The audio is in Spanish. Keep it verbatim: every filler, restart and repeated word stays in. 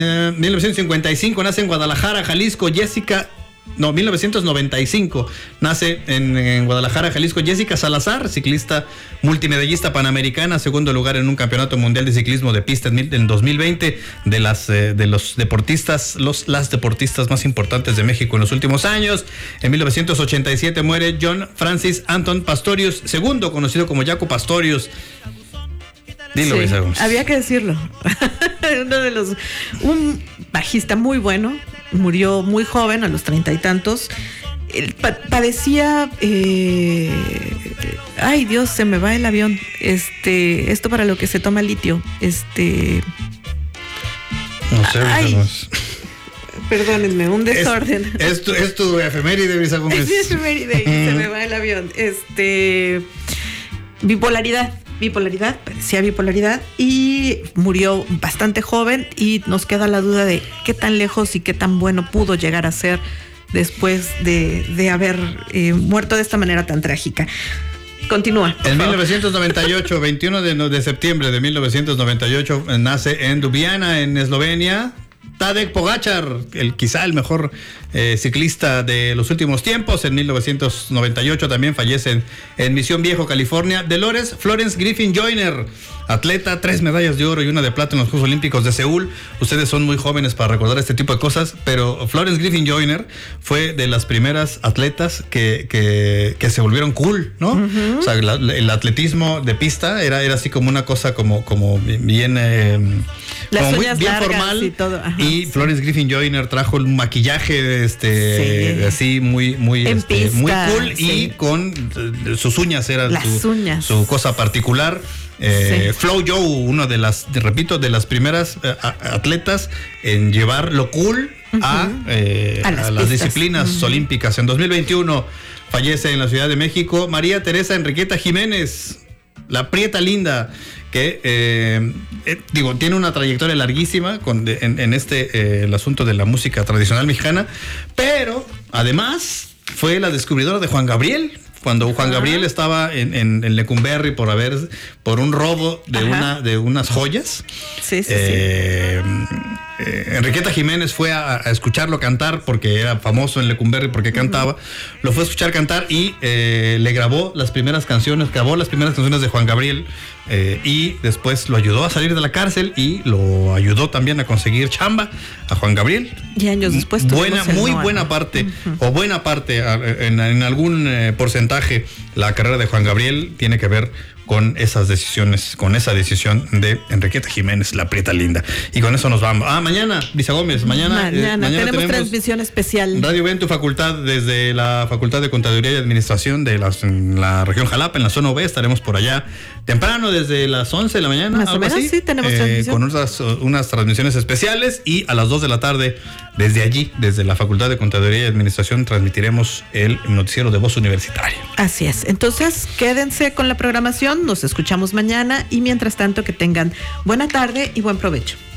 Eh, mil novecientos cincuenta y cinco nace en Guadalajara, Jalisco, Jessica. No, mil novecientos noventa y cinco nace en, en Guadalajara, Jalisco, Jessica Salazar, ciclista multimedallista panamericana, segundo lugar en un campeonato mundial de ciclismo de pista en, en dos mil veinte, de las eh, de los deportistas, los las deportistas más importantes de México en los últimos años. En mil novecientos ochenta y siete muere John Francis Anton Pastorius, segundo, conocido como Jaco Pastorius. Dilo, sí, había que decirlo. Uno de los, un bajista muy bueno, murió muy joven, a los treinta y tantos. Él pa- padecía, eh, ay Dios, se me va el avión. Este, esto para lo que se toma litio. Este, no sé, ay, no es. Perdónenme, un desorden. Es, es, tu, es tu efeméride, Brisa Gómez. Es mi efeméride, se me va el avión. Este, bipolaridad. Bipolaridad, padecía bipolaridad y murió bastante joven, y nos queda la duda de qué tan lejos y qué tan bueno pudo llegar a ser después de, de haber eh, muerto de esta manera tan trágica. Continúa. En mil novecientos noventa y ocho, veintiuno de, de septiembre de mil novecientos noventa y ocho, nace en Ljubljana, en Eslovenia, Tadej Pogačar, el, quizá el mejor eh, ciclista de los últimos tiempos. En mil novecientos noventa y ocho también fallece en, en Misión Viejo, California. Dolores Florence Griffin Joyner, atleta, tres medallas de oro y una de plata en los Juegos Olímpicos de Seúl. Ustedes son muy jóvenes para recordar este tipo de cosas, pero Florence Griffin Joyner fue de las primeras atletas que, que, que se volvieron cool, ¿no? Uh-huh. O sea, la, el atletismo de pista era, era así como una cosa como, como bien... Eh, Las como muy, uñas bien largas formal. Y todo. Ajá, y sí. Florence Griffin Joyner trajo un maquillaje este sí. así muy muy en este, pista, muy cool, sí. Y con uh, sus uñas eran Las su, uñas. su cosa particular. Eh, sí. Flo Jo, uno de las, repito, de las primeras uh, atletas en llevar lo cool uh-huh. a, eh, a las, a las disciplinas uh-huh. olímpicas. En dos mil veintiuno fallece en la Ciudad de México María Teresa Enriqueta Jiménez, la prieta linda, que eh, eh, digo, tiene una trayectoria larguísima con, de, en, en este eh, el asunto de la música tradicional mexicana, pero además fue la descubridora de Juan Gabriel. Cuando Juan Gabriel estaba en, en, en Lecumberri por haber por un robo de Ajá. una de unas joyas. Sí, sí, eh, sí. Eh, Enriqueta Jiménez fue a, a escucharlo cantar porque era famoso en Lecumberri porque cantaba. Uh-huh. Lo fue a escuchar cantar y eh, le grabó las primeras canciones, grabó las primeras canciones de Juan Gabriel eh, y después lo ayudó a salir de la cárcel y lo ayudó también a conseguir chamba a Juan Gabriel. Y años después buena, muy buena nuevo. parte uh-huh. o buena parte en, en algún eh, porcentaje la carrera de Juan Gabriel tiene que ver con esas decisiones, con esa decisión de Enriqueta Jiménez, la prieta linda. Y con eso nos vamos. Ah, mañana, Brisa Gómez, mañana, mañana, eh, mañana tenemos, tenemos transmisión especial. Radio Ven tu facultad desde la Facultad de Contaduría y Administración de la, en la región Jalapa, en la zona B. Estaremos por allá temprano, desde las once de la mañana. Más o menos, así, sí, tenemos eh, transmisión. con unas, unas transmisiones especiales, y a las dos de la tarde, desde allí, desde la Facultad de Contaduría y Administración, transmitiremos el noticiero de Voz Universitaria. Así es. Entonces, quédense con la programación, nos escuchamos mañana, y mientras tanto que tengan buena tarde y buen provecho.